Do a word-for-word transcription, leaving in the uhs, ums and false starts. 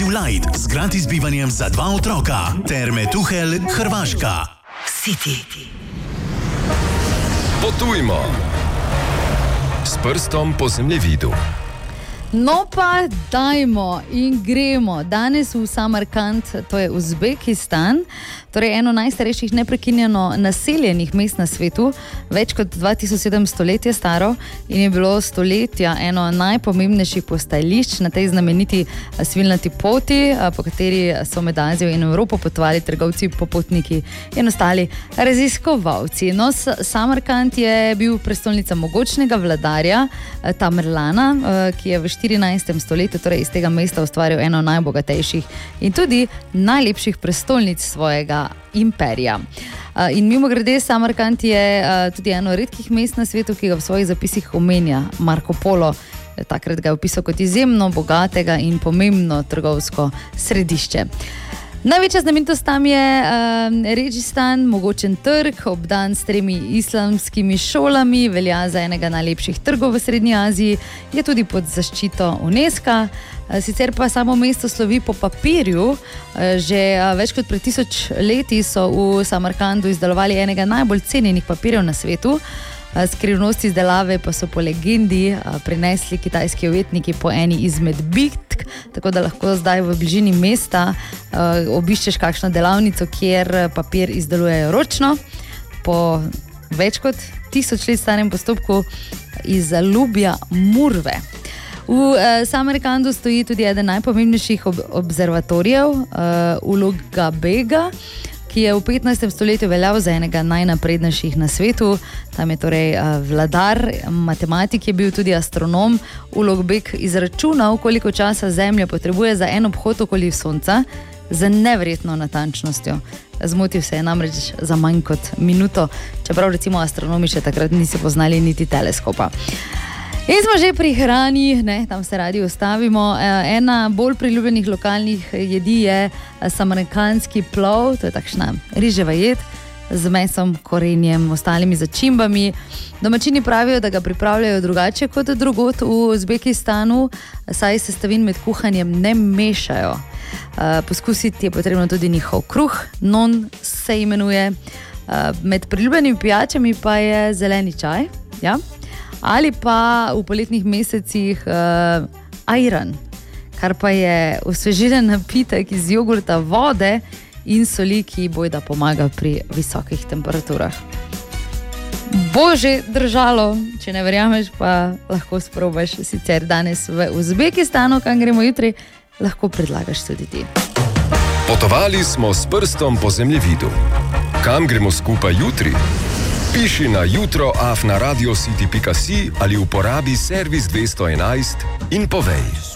Exclusive Light z gratis bivanjem za dva otroka ter Metuhelj, Hrvaška. City. Potujmo s prstom po zemljevidu. No pa dajmo in gremo danes v Samarkand, to je Uzbekistan, torej eno najstarejših neprekinjeno naseljenih mest na svetu, več kot dva tisoč sedemsto let je staro in je bilo stoletja eno najpomembnejših postajališč na tej znameniti svilnati poti, po kateri so med Azijo in Evropo potovali trgovci, popotniki in ostali raziskovalci. No, Samarkand je bil prestolnica mogočnega vladarja Tamerlana, ki je v štirinajstem stoletju, torej iz tega mesta ustvaril eno najbogatejših in tudi najlepših prestolnic svojega imperija. In mimogrede, Samarkand je tudi eno redkih mest na svetu, ki ga v svojih zapisih omenja Marko Polo. Takrat ga je opisal kot izjemno bogatega in pomembno trgovsko središče. Največja znamenitost tam je uh, Registan, mogočen trg, obdan s tremi islamskimi šolami, velja za enega najlepših trgov v Srednji Aziji, je tudi pod zaščito UNESCO. Sicer pa samo mesto slovi po papirju. Že več kot pred tisoč leti so v Samarkandu izdelovali enega najbolj cenjenih papirjev na svetu. Skrivnosti izdelave pa so po legendi prinesli kitajski ujetniki po eni izmed bitk, tako da lahko zdaj v bližini mesta obiščeš kakšno delavnico, kjer papir izdelujejo ročno, po več kot tisoč let starem postopku iz lubja murve. V Samarkandu stoji tudi eden najpomembnejših ob- observatorijev, Ulugha Bega, ki je v petnajstem stoletju veljal za enega najnaprednejših na svetu. Tam je torej vladar, matematik je bil tudi astronom. Ulugh Beg izračunal, koliko časa Zemlja potrebuje za en obhod okoli Sonca, z neverjetno natančnostjo. Zmotil se je namreč za manj kot minuto, čeprav recimo astronomi še takrat niso poznali niti teleskopa. In smo že pri hrani, ne, tam se radi ustavimo. Ena bolj priljubljenih lokalnih jedi je samarkandski plov, to je takšna riževa jed z mesom, korenjem, ostalimi začimbami. Domačini pravijo, da ga pripravljajo drugače kot drugot v Uzbekistanu, saj sestavin med kuhanjem ne mešajo. Poskusiti je potrebno tudi njihov kruh, non se imenuje. Med priljubljenimi pijačami pa je zeleni čaj, ja? Ali pa v poletnih mesecih uh, ajran, kar pa je osvežilen napitek iz jogurta, vode in soli, ki bojda pomaga pri visokih temperaturah. Bo že držalo, če ne verjameš, pa lahko sprobaš sicer danes v Uzbekistanu, kam gremo jutri, lahko predlagaš tudi ti. Potovali smo s prstom po zemljevidu. Kam gremo skupaj jutri? Piši na jutro afna radiocity pika si ali uporabi servis dvesto enajst in povej.